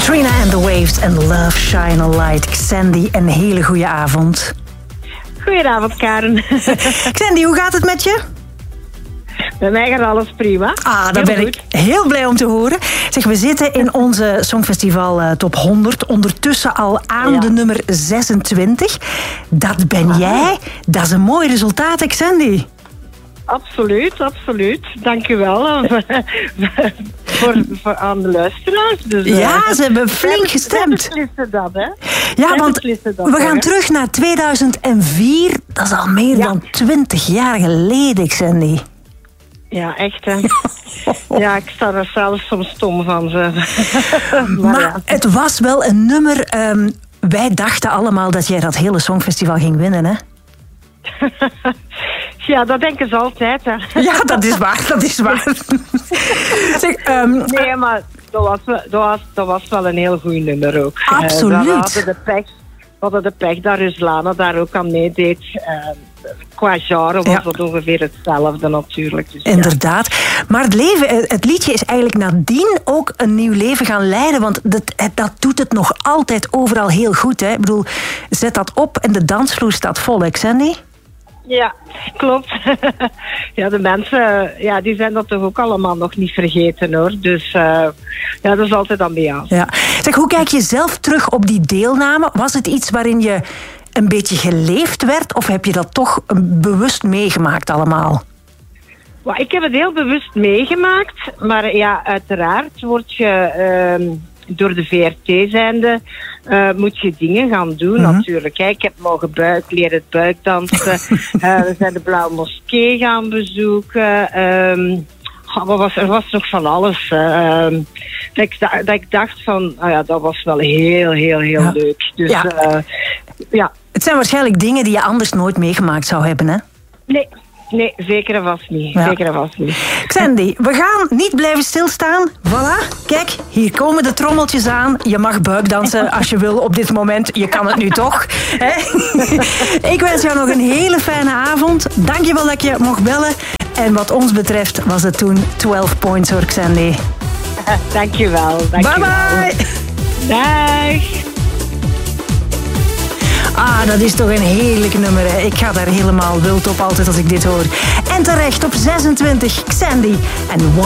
Trina and the Waves en Love Shine a Light. Xandy, een hele goede avond. Goedenavond, Karen. Xandy, hoe gaat het met je? Bij mij gaat alles prima. Daar ben ik heel blij om te horen. Zeg, we zitten in onze Songfestival Top 100. Ondertussen al aan de nummer 26. Dat ben jij. Dat is een mooi resultaat, Xandy. Absoluut, absoluut. Dank u wel voor aan de luisteraars. Dus, ze hebben flink gestemd. We beslissen dat, hè. Ja, want we gaan terug naar 2004. Dat is al meer dan 20 jaar geleden, Xandy. Ja, echt, hè. Ja, ik sta er zelfs soms stom van. Maar het was wel een nummer... wij dachten allemaal dat jij dat hele Songfestival ging winnen, hè? Ja, dat denken ze altijd, hè. Ja, dat is waar, dat is waar. Zeg, nee, maar dat was wel een heel goed nummer ook. Absoluut. We hadden de pech dat Ruslana daar ook aan meedeed. Qua genre was dat ongeveer hetzelfde natuurlijk. Dus, inderdaad. Maar het liedje is eigenlijk nadien ook een nieuw leven gaan leiden. Want dat doet het nog altijd overal heel goed. Hè? Ik bedoel, zet dat op en de dansvloer staat vol, hè, Xandy? Ja, klopt. Ja, de mensen die zijn dat toch ook allemaal nog niet vergeten, hoor. Dus dat is altijd ambiance. Ja. Zeg, hoe kijk je zelf terug op die deelname? Was het iets waarin je een beetje geleefd werd? Of heb je dat toch bewust meegemaakt allemaal? Ik heb het heel bewust meegemaakt. Maar ja, uiteraard word je... door de VRT zijnde moet je dingen gaan doen, natuurlijk. Hè. Ik heb mogen leren het buikdansen. We zijn de Blauwe Moskee gaan bezoeken. Er was nog van alles. Dat ik dacht van, dat was wel heel, heel, heel leuk. Dus het zijn waarschijnlijk dingen die je anders nooit meegemaakt zou hebben, hè? Nee, zeker en vast niet. Ja. Zeker en vast niet. Xandy, we gaan niet blijven stilstaan. Voilà, kijk, hier komen de trommeltjes aan. Je mag buikdansen als je wil op dit moment. Je kan het nu toch. Hè? Ik wens jou nog een hele fijne avond. Dank je wel dat je mocht bellen. En wat ons betreft was het toen 12 points hoor, Xandy. Dank je wel. Bye bye. Dag. Dat is toch een heerlijk nummer, hè? Ik ga daar helemaal wild op altijd als ik dit hoor. En terecht op 26, Xandy en